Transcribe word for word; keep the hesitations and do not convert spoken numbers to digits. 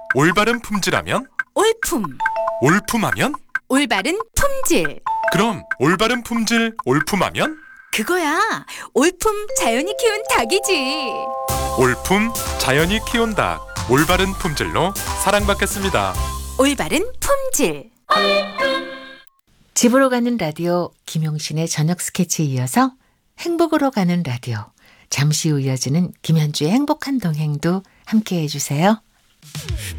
올바른 품질하면? 올품. 올품하면? 올바른 품질. 그럼 올바른 품질 올품하면? 그거야. 올품 자연이 키운 닭이지. 올품 자연이 키운 닭. 올바른 품질로 사랑받겠습니다. 올바른 품질. 집으로 가는 라디오 김용신의 저녁 스케치에 이어서 행복으로 가는 라디오. 잠시 후 이어지는 김현주의 행복한 동행도 함께해 주세요.